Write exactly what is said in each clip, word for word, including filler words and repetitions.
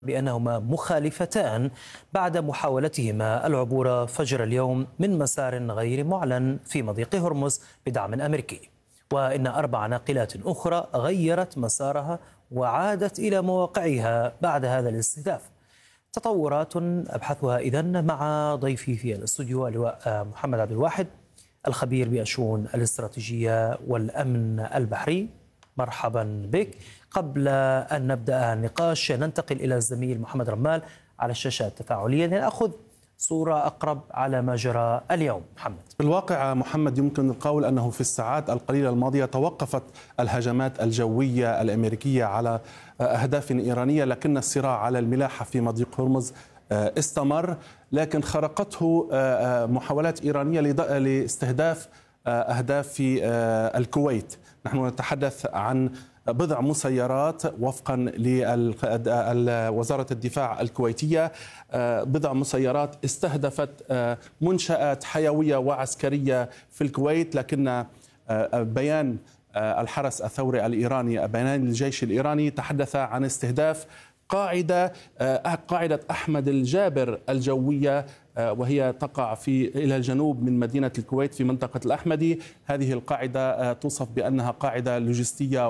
بأنهما مخالفتان بعد محاولتهما العبور فجر اليوم من مسار غير معلن في مضيق هرمز بدعم أمريكي، وإن أربع ناقلات أخرى غيرت مسارها وعادت إلى مواقعها بعد هذا الاستهداف. تطورات أبحثها إذن مع ضيفي في الاستوديو اللواء محمد عبد الواحد الخبير بأشؤون الاستراتيجية والأمن البحري. مرحبا بك. قبل أن نبدأ النقاش ننتقل إلى الزميل محمد رمال على الشاشة التفاعلية لنأخذ صورة أقرب على ما جرى اليوم. محمد، بالواقع محمد يمكن القول أنه في الساعات القليلة الماضية توقفت الهجمات الجوية الأمريكية على أهداف إيرانية، لكن الصراع على الملاحة في مضيق هرمز استمر، لكن خرقته محاولات إيرانية لاستهداف أهداف في الكويت. نحن نتحدث عن بضع مسيرات وفقا لوزارة الدفاع الكويتية، بضع مسيرات استهدفت منشآت حيوية وعسكرية في الكويت، لكن بيان الحرس الثوري الإيراني، بيان الجيش الإيراني، تحدث عن استهداف قاعدة قاعدة أحمد الجابر الجوية، وهي تقع في إلى الجنوب من مدينة الكويت في منطقة الأحمدي. هذه القاعدة توصف بأنها قاعدة لوجستية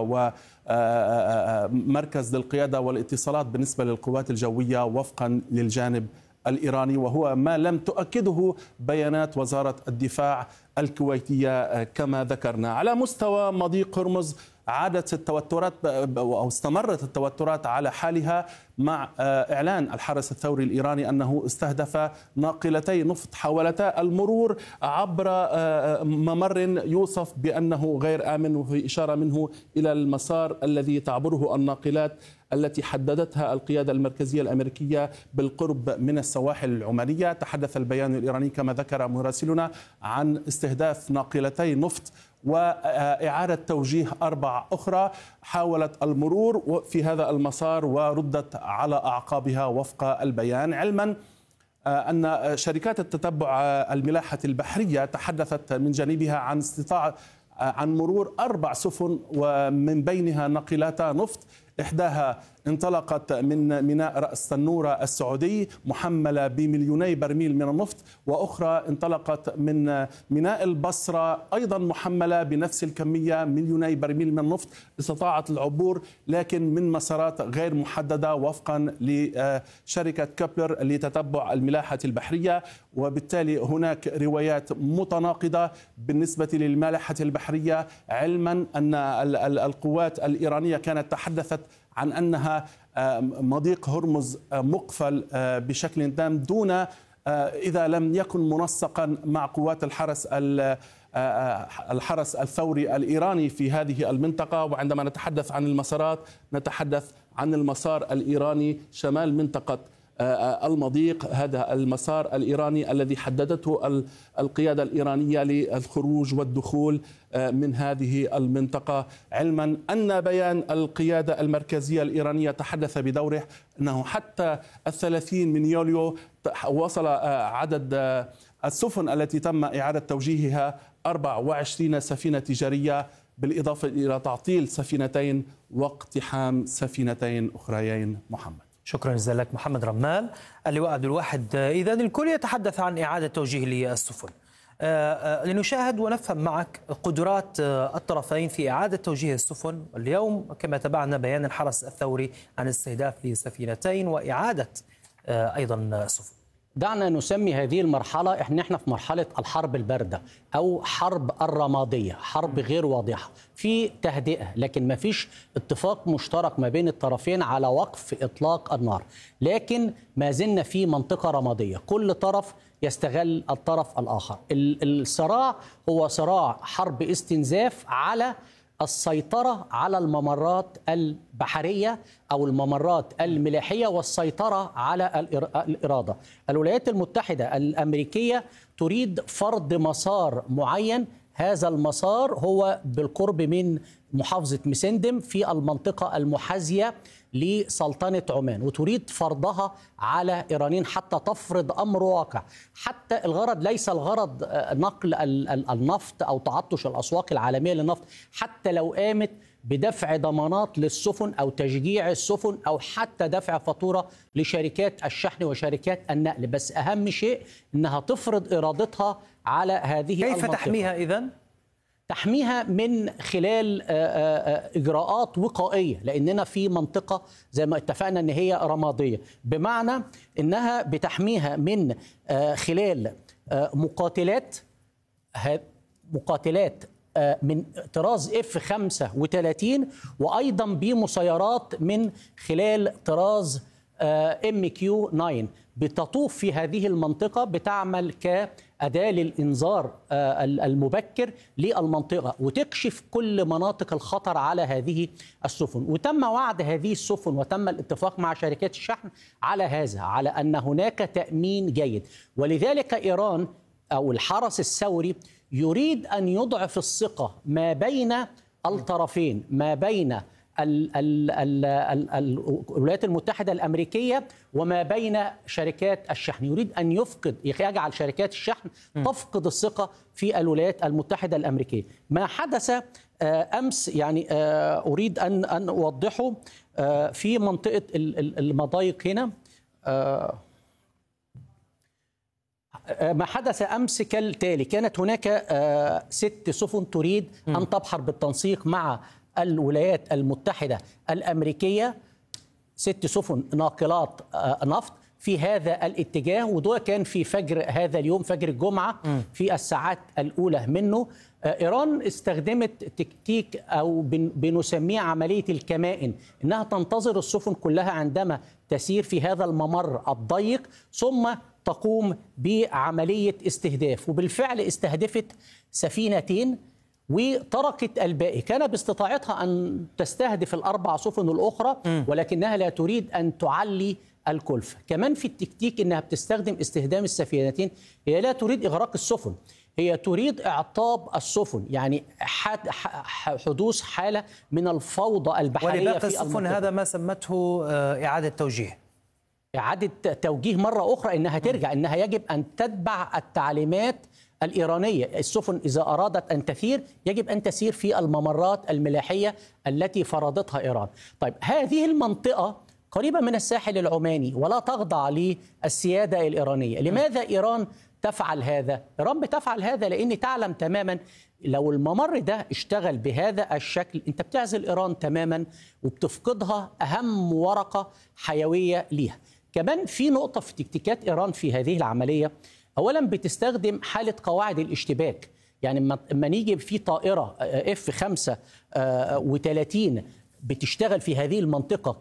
ومركز للقيادة والاتصالات بالنسبة للقوات الجوية وفقا للجانب الإيراني، وهو ما لم تؤكده بيانات وزارة الدفاع الكويتية كما ذكرنا. على مستوى مضيق هرمز عادت التوترات أو استمرت التوترات على حالها مع إعلان الحرس الثوري الإيراني أنه استهدف ناقلتي نفط حاولتا المرور عبر ممر يوصف بأنه غير آمن، وفي إشارة منه إلى المسار الذي تعبره الناقلات التي حددتها القيادة المركزية الأمريكية بالقرب من السواحل العمانية. تحدث البيان الإيراني كما ذكر مراسلنا عن استهداف ناقلتي نفط وإعادة توجيه أربع أخرى حاولت المرور في هذا المسار وردت على أعقابها وفق البيان، علما أن شركات التتبع الملاحة البحرية تحدثت من جانبها عن استطاعة عن مرور أربع سفن ومن بينها ناقلاتا نفط، إحداها انطلقت من ميناء رأس تنورة السعودي محملة بمليوني برميل من النفط، وأخرى انطلقت من ميناء البصرة أيضا محملة بنفس الكمية مليوني برميل من النفط. استطاعت العبور لكن من مسارات غير محددة وفقا لشركة كابلر لتتبع الملاحة البحرية، وبالتالي هناك روايات متناقضة بالنسبة للملاحة البحرية، علما أن القوات الإيرانية كانت تحدثت عن أنها مضيق هرمز مقفل بشكل تام دون إذا لم يكن منسقا مع قوات الحرس الحرس الثوري الإيراني في هذه المنطقة. وعندما نتحدث عن المسارات نتحدث عن المسار الإيراني شمال منطقة المضيق، هذا المسار الإيراني الذي حددته القيادة الإيرانية للخروج والدخول من هذه المنطقة، علما أن بيان القيادة المركزية الإيرانية تحدث بدوره أنه حتى الثلاثين من يوليو وصل عدد السفن التي تم إعادة توجيهها أربع وعشرين سفينة تجارية، بالإضافة إلى تعطيل سفينتين واقتحام سفينتين أخريين. محمد، شكرا جزيلا لك محمد رمال. اللواء عبد الواحد، إذا الكل يتحدث عن إعادة توجيه للسفن، لنشاهد ونفهم معك قدرات الطرفين في إعادة توجيه السفن. اليوم كما تابعنا بيان الحرس الثوري عن استهداف لسفينتين وإعادة أيضا سفن. دعنا نسمي هذه المرحلة احنا احنا في مرحلة الحرب الباردة أو حرب الرمادية، حرب غير واضحة في تهدئة، لكن ما فيش اتفاق مشترك ما بين الطرفين على وقف إطلاق النار، لكن ما زلنا في منطقة رمادية، كل طرف يستغل الطرف الآخر. الصراع هو صراع حرب استنزاف على السيطرة على الممرات البحرية أو الممرات الملاحية والسيطرة على الإرادة. الولايات المتحدة الأمريكية تريد فرض مسار معين، هذا المسار هو بالقرب من محافظة مسندم في المنطقة المحاذية لسلطنة عمان، وتريد فرضها على إيرانيين حتى تفرض أمر واقع. حتى الغرض ليس الغرض نقل النفط أو تعطش الأسواق العالمية للنفط، حتى لو قامت بدفع ضمانات للسفن أو تشجيع السفن أو حتى دفع فاتورة لشركات الشحن وشركات النقل. بس أهم شيء أنها تفرض إرادتها على هذه كيف المنطقة. تحميها إذن؟ تحميها من خلال إجراءات وقائية، لأننا في منطقة زي ما اتفقنا أن هي رمادية، بمعنى أنها بتحميها من خلال مقاتلات مقاتلات من طراز إف خمسة وثلاثين، وأيضا بمسيرات من خلال طراز إم كيو تسعة بتطوف في هذه المنطقة، بتعمل كأداة للإنذار المبكر للمنطقة وتكشف كل مناطق الخطر على هذه السفن. وتم وعد هذه السفن وتم الاتفاق مع شركات الشحن على هذا، على أن هناك تأمين جيد. ولذلك إيران أو الحرس الثوري يريد أن يضعف الثقة ما بين الطرفين، ما بين ال ال ال ال الولايات المتحدة الأمريكية وما بين شركات الشحن. يريد أن يفقد يجعل شركات الشحن تفقد الثقة في الولايات المتحدة الأمريكية. ما حدث أمس يعني أريد أن أن أوضحه في منطقة المضايق هنا. ما حدث أمس كالتالي: كانت هناك ست سفن تريد أن تبحر بالتنسيق مع الولايات المتحدة الأمريكية، ست سفن ناقلات نفط في هذا الاتجاه، وده كان في فجر هذا اليوم، فجر الجمعة في الساعات الأولى منه. إيران استخدمت تكتيك أو بنسميه عملية الكمائن، إنها تنتظر السفن كلها عندما تسير في هذا الممر الضيق ثم تقوم بعملية استهداف. وبالفعل استهدفت سفينتين وتركت الباقي. كان باستطاعتها أن تستهدف الأربع سفن الأخرى، ولكنها لا تريد أن تعلي الكلفة. كمان في التكتيك أنها بتستخدم استخدام السفينتين، هي لا تريد إغراق السفن، هي تريد إعطاب السفن، يعني حدوث حالة من الفوضى البحرية. ولباقي في السفن المنطقة. هذا ما سمته إعادة توجيه إعادة توجيه مرة أخرى، إنها ترجع، إنها يجب أن تتبع التعليمات الإيرانية. السفن إذا أرادت أن تسير يجب أن تسير في الممرات الملاحية التي فرضتها إيران. طيب، هذه المنطقة قريبة من الساحل العماني ولا تخضع للسيادة الإيرانية. لماذا إيران تفعل هذا؟ إيران بتفعل هذا لأن تعلم تماما لو الممر ده اشتغل بهذا الشكل أنت بتعزل إيران تماما وبتفقدها أهم ورقة حيوية ليها. كمان في نقطة في تكتيكات إيران في هذه العملية، أولا بتستخدم حالة قواعد الاشتباك. يعني لما نيجي في طائرة إف خمسة وثلاثين بتشتغل في هذه المنطقة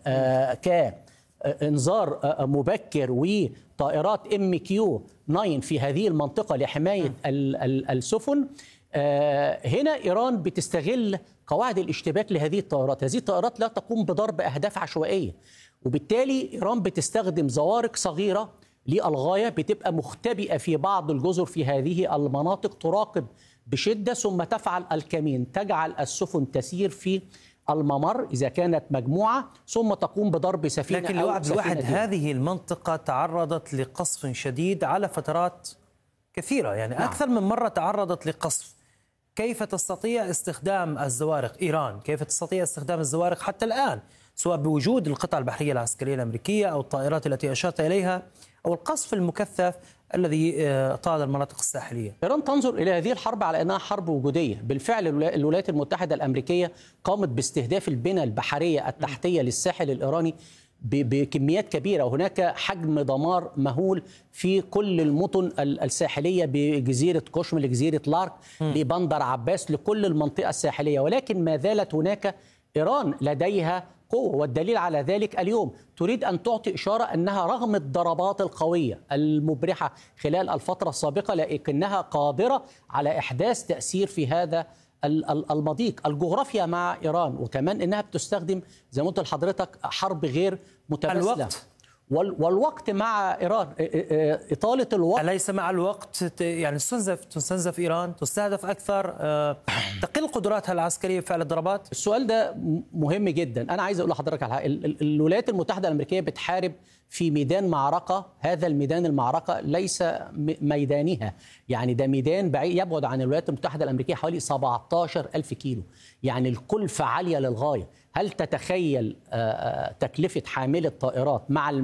ك كإنذار مبكر، وطائرات إم كيو تسعة في هذه المنطقة لحماية السفن، هنا إيران بتستغل قواعد الاشتباك لهذه الطائرات. هذه الطائرات لا تقوم بضرب أهداف عشوائية، وبالتالي إيران بتستخدم زوارق صغيرة للغاية بتبقى مختبئة في بعض الجزر في هذه المناطق، تراقب بشدة ثم تفعل الكمين، تجعل السفن تسير في الممر إذا كانت مجموعة ثم تقوم بضرب سفينة. لكن لو عبد الواحد هذه المنطقة تعرضت لقصف شديد على فترات كثيرة، يعني نعم. أكثر من مرة تعرضت لقصف. كيف تستطيع استخدام الزوارق إيران؟ كيف تستطيع استخدام الزوارق حتى الآن، سواء بوجود القطع البحرية العسكرية الأمريكية أو الطائرات التي أشرت إليها أو القصف المكثف الذي طال المناطق الساحلية؟ إيران تنظر إلى هذه الحرب على أنها حرب وجودية. بالفعل الولايات المتحدة الأمريكية قامت باستهداف البنى البحرية التحتية للساحل الإيراني بكميات كبيرة، وهناك حجم دمار مهول في كل المدن الساحلية، بجزيرة كوشم لجزيرة لارك لبندر عباس لكل المنطقة الساحلية. ولكن ما زالت هناك إيران لديها قوة، والدليل على ذلك اليوم تريد أن تعطي إشارة أنها رغم الضربات القوية المبرحة خلال الفترة السابقة لكنها قادرة على إحداث تأثير في هذا المضيق. الجغرافيا مع إيران، وكمان أنها بتستخدم زي ما قلت لحضرتك حرب غير متبادلة. الوقت والوقت مع إيران، إطالة الوقت. أليس مع الوقت يعني تستنزف تستنزف إيران، تستهدف أكثر، تقل قدراتها العسكرية فعل الضربات؟ السؤال ده مهم جدا. أنا عايز أقول لحضرتك على حاجة. الولايات المتحدة الأمريكية بتحارب في ميدان معركة، هذا الميدان المعركة ليس ميدانها، يعني ده ميدان بعيد يبعد عن الولايات المتحدة الأمريكية حوالي سبعة عشر ألف كيلو، يعني الكلفة عالية للغاية. هل تتخيل تكلفة حامل الطائرات مع